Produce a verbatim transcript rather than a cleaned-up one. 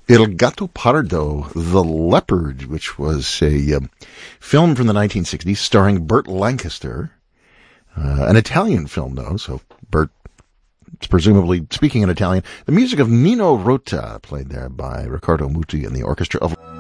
Il Gatto Pardo, The Leopard, which was a um, film from the nineteen sixties starring Burt Lancaster. Uh, an Italian film, though, so Burt is presumably speaking in Italian. The music of Nino Rota, played there by Riccardo Muti and the orchestra of